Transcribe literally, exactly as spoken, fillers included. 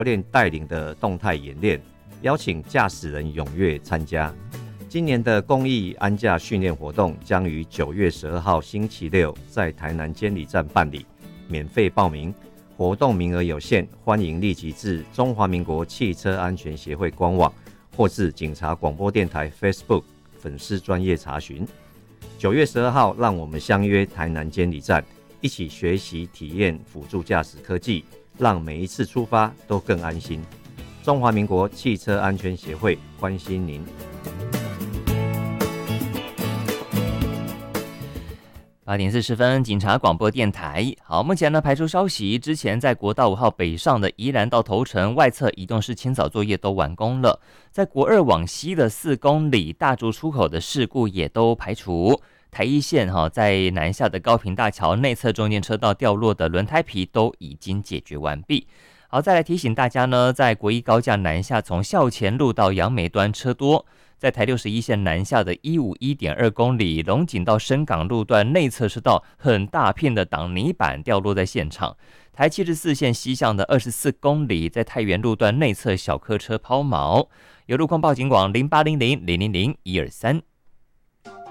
练带领的动态演练，邀请驾驶人踊跃参加。今年的公益安驾训练活动将于九月十二号星期六在台南监理站办理，免费报名，活动名额有限，欢迎立即至中华民国汽车安全协会官网或至警察广播电台 Facebook 粉丝专页查询。九月十二号，让我们相约台南监理站，一起学习体验辅助驾驶科技，让每一次出发都更安心。中华民国汽车安全协会关心您。 八点四十分，警察广播电台。好，目前呢排除消息，之前在国道五号北上的宜兰到头城外侧移动式清扫作业都完工了，在国二往西的四公里大竹出口的事故也都排除。台一线哈，在南下的高屏大桥内侧中间车道掉落的轮胎皮都已经解决完毕。好，再来提醒大家呢，在国一高架南下从校前路到杨梅端车多，在台六十一线南下的一五一点二公里龙井到深港路段内侧车道很大片的挡泥板掉落在现场。台七十四线西向的二十四公里，在太原路段内侧小客车抛锚。有路况报警广零八零零零零零一二三。